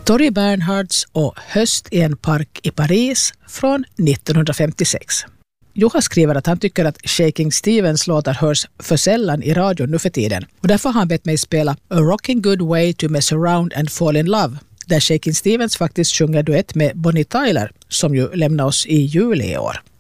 Tori Bernhards och Höst i en park i Paris från 1956. Johan skriver att han tycker att Shaking Stevens låtar hörs för sällan i radion nu för tiden. Och därför har han bett mig spela A Rocking Good Way to Mess Around and Fall in Love, där Shaking Stevens faktiskt sjunger duett med Bonnie Tyler, som ju lämnar oss i juli i år.